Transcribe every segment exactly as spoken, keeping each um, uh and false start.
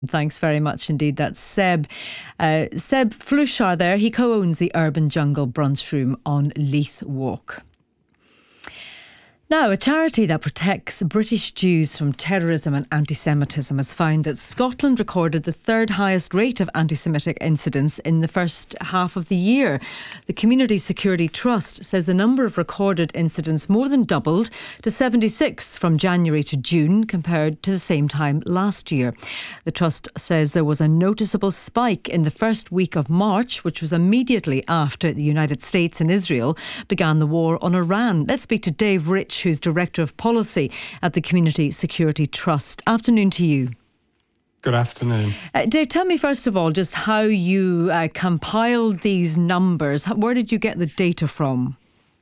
Thanks very much indeed. That's Seb. Uh, Seb Flushar there. He co-owns the Urban Jungle Brunch Room on Leith Walk. Now, a charity that protects British Jews from terrorism and anti-Semitism has found that Scotland recorded the third highest rate of anti-Semitic incidents in the first half of the year. The Community Security Trust says the number of recorded incidents more than doubled to seventy-six from January to June compared to the same time last year. The Trust says there was a noticeable spike in the first week of March, which was immediately after the United States and Israel began the war on Iran. Let's speak to Dave Rich, who's Director of Policy at the Community Security Trust. Afternoon to you. Good afternoon. Uh, Dave, tell me first of all just how you uh, compiled these numbers. Where did you get the data from?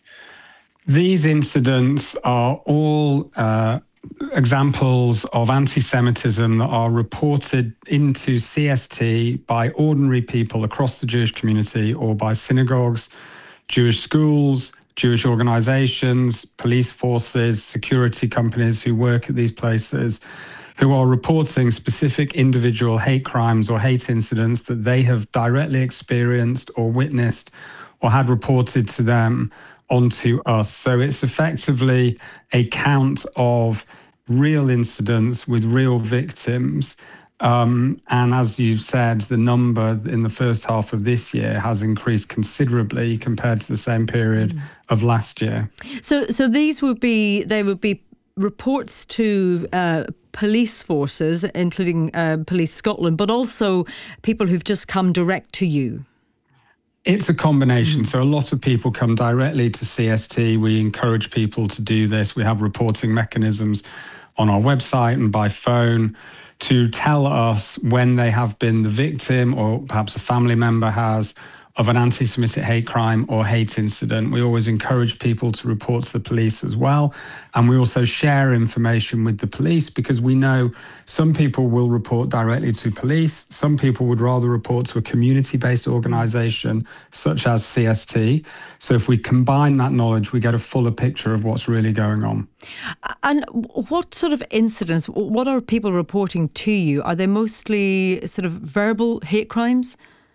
These incidents are all uh, examples of anti-Semitism that are reported into C S T by ordinary people across the Jewish community or by synagogues, Jewish schools, Jewish organisations, police forces, security companies who work at these places, who are reporting specific individual hate crimes or hate incidents that they have directly experienced or witnessed or had reported to them onto us. So it's effectively a count of real incidents with real victims. Um, and as you've said, the number in the first half of this year has increased considerably compared to the same period mm. of last year. So, so these would be they would be reports to uh, police forces, including uh, Police Scotland, but also people who've just come direct to you. It's a combination. Mm. So a lot of people come directly to C S T. We encourage people to do this. We have reporting mechanisms on our website and by phone to tell us when they have been the victim or perhaps a family member has of an anti-Semitic hate crime or hate incident. We always encourage people to report to the police as well. And we also share information with the police because we know some people will report directly to police. Some people would rather report to a community-based organisation such as C S T. So if we combine that knowledge, we get a fuller picture of what's really going on. And what sort of incidents, what are people reporting to you? Are they mostly sort of verbal hate crimes?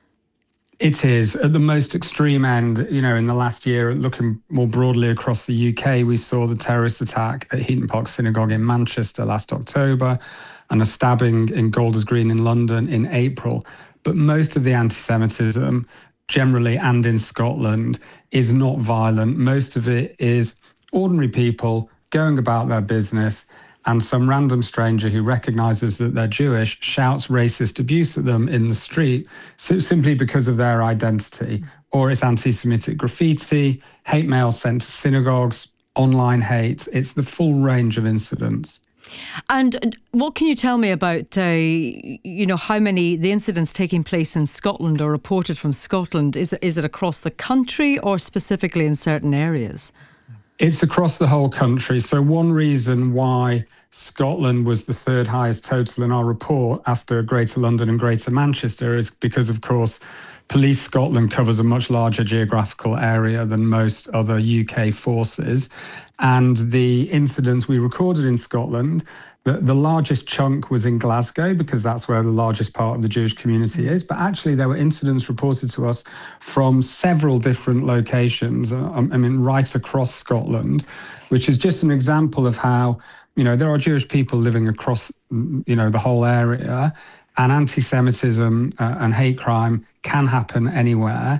It is. At the most extreme end, you know, in the last year, looking more broadly across the U K, we saw the terrorist attack at Heaton Park Synagogue in Manchester last October and a stabbing in Golders Green in London in April. But most of the anti-Semitism, generally and in Scotland, is not violent. Most of it is ordinary people going about their business, and some random stranger who recognises that they're Jewish shouts racist abuse at them in the street so simply because of their identity. Or it's anti-Semitic graffiti, hate mail sent to synagogues, online hate. It's the full range of incidents. And what can you tell me about, uh, you know, how many the incidents taking place in Scotland or reported from Scotland? Is, is it across the country or specifically in certain areas? It's across the whole country. So one reason why Scotland was the third highest total in our report after Greater London and Greater Manchester is because, of course, Police Scotland covers a much larger geographical area than most other U K forces. And the incidents we recorded in Scotland, the, the largest chunk was in Glasgow because that's where the largest part of the Jewish community is. But actually, there were incidents reported to us from several different locations, uh, I mean, right across Scotland, which is just an example of how, you know, there are Jewish people living across, you know, the whole area, and anti-Semitism uh, and hate crime can happen anywhere.